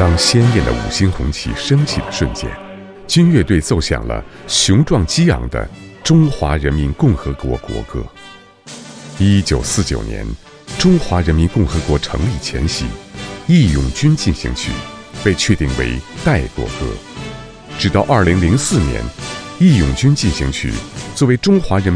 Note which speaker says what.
Speaker 1: 当鲜艳的五星红旗升起的瞬间，军乐队奏响了雄壮激昂的中华人民共和国国歌。1949年，中华人民共和国成立前夕，《义勇军进行曲》被确定为代国歌。直到2004年，《义勇军进行曲》作为中华人民